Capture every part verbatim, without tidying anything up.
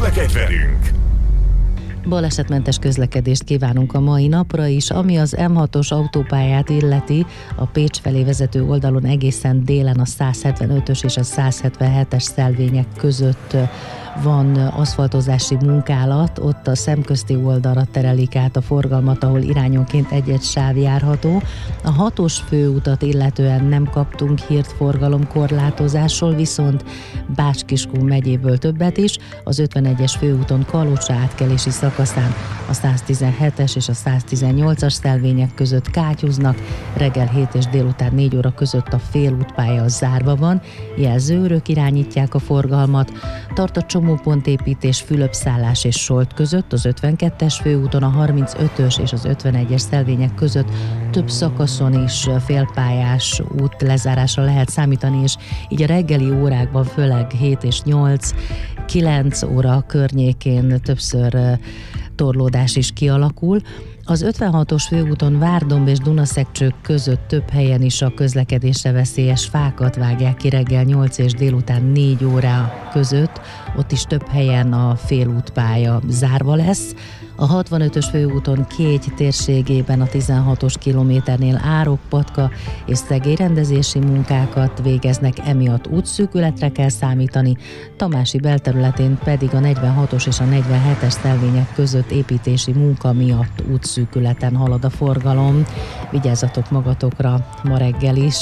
Közlekedj velünk! Balesetmentes közlekedést kívánunk a mai napra is, ami az em hatos autópályát illeti, a Pécs felé vezető oldalon egészen délen a száz hetvenötös és a száz hetvenhetes szelvények között van aszfaltozási munkálat, ott a szemközti oldalra terelik át a forgalmat, ahol irányonként egy-egy sáv járható. A hatos főutat illetően nem kaptunk hírt forgalomkorlátozásról, viszont Bács-Kiskun megyéből többet is. Az ötvenegyes főúton Kalocsa átkelési szakaszán a száz tizenhetes és a száz tizennyolcas szelvények között kátyúznak, reggel hét és délután négy óra között a félútpálya zárva van, jelzőőrök irányítják a forgalmat, tart a csomópontépítés Fülöp-szállás és Solt között, az ötvenkettes főúton a harmincötös és az ötvenegyes szelvények között több szakaszon is félpályás út lezárásra lehet számítani, és így a reggeli órákban, főleg hét és nyolc kilenc óra környékén többször torlódás is kialakul. Az ötvenhatos főúton Várdomb és Dunaszekcsők között több helyen is a közlekedésre veszélyes fákat vágják ki reggel nyolc és délután négy óra között, ott is több helyen a félútpálya zárva lesz. A hatvanötös főúton Kégy térségében a tizenhatos kilométernél Árok, Patka és Szegély rendezési munkákat végeznek, emiatt útszűkületre kell számítani, Tamási belterületén pedig a negyvenhatos és a negyvenhetes szelvények között építési munka miatt útszűkületen halad a forgalom. Vigyázzatok magatokra ma reggel is!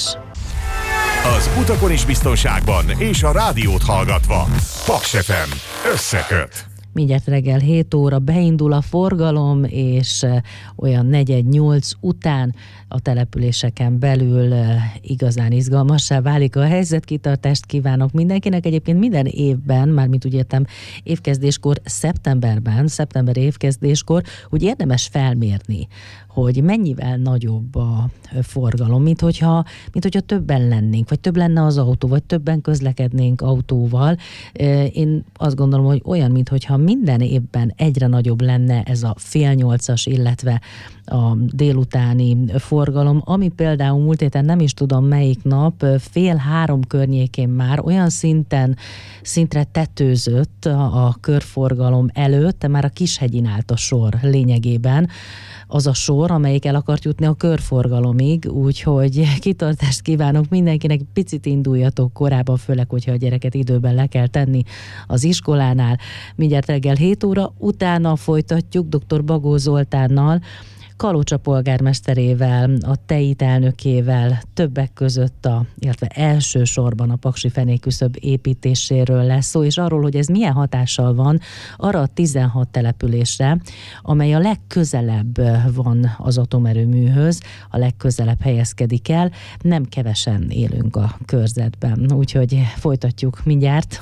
Az utakon is biztonságban és a rádiót hallgatva. Paks ef em összeköt. Mindjárt reggel hét óra beindul a forgalom, és olyan negyed nyolc után a településeken belül igazán izgalmassá válik a helyzet. Kitartást kívánok mindenkinek. Egyébként minden évben, mármint úgy értem évkezdéskor, szeptemberben, szeptember évkezdéskor, úgy érdemes felmérni, hogy mennyivel nagyobb a forgalom, mint hogyha, mint hogyha többen lennénk, vagy több lenne az autó, vagy többen közlekednénk autóval. Én azt gondolom, hogy olyan, mintha minden évben egyre nagyobb lenne ez a fél nyolcas, illetve a délutáni forgalom, ami például múlt héten nem is tudom melyik nap, fél három környékén már olyan szinten, szintre tetőzött a körforgalom előtt, már a Kishegyin állt a sor lényegében, az a sor, amelyik el akart jutni a körforgalomig, úgyhogy kitartást kívánok mindenkinek, picit induljatok korábban, főleg, hogyha a gyereket időben le kell tenni az iskolánál. Mindjárt reggel hét óra, utána folytatjuk dr. Bagó Zoltánnal, Kalocsa polgármesterével, a TEIT elnökével, többek között a, illetve elsősorban a paksi fenékküszöb építéséről lesz szó, és arról, hogy ez milyen hatással van arra a tizenhat településre, amely a legközelebb van az atomerőműhöz, a legközelebb helyezkedik el. Nem kevesen élünk a körzetben, úgyhogy folytatjuk mindjárt.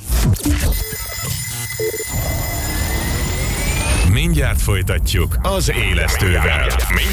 Mindjárt folytatjuk az élesztővel.